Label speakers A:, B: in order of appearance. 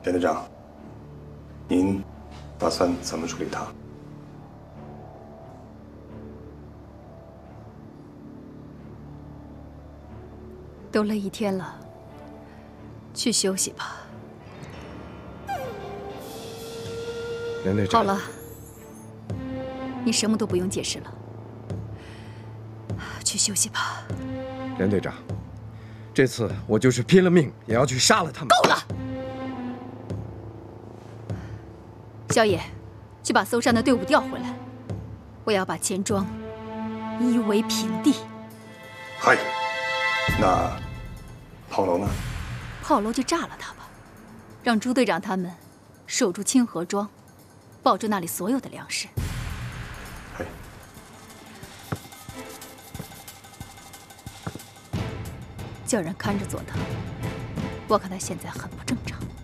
A: 连队长，您打算怎么处理他？
B: 都累一天了，去休息吧。
C: 连队长，
B: 好了，你什么都不用解释了，去休息吧。
C: 连队长，这次我就是拼了命也要去杀了他们。
B: 够了！萧野，去把搜山的队伍调回来，我要把钱庄夷为平地。
A: 嗨，那炮楼呢？
B: 炮楼就炸了它吧，让朱队长他们守住清河庄，保住那里所有的粮食。
A: 嗨，
B: 叫人看着佐藤，我看他现在很不正常。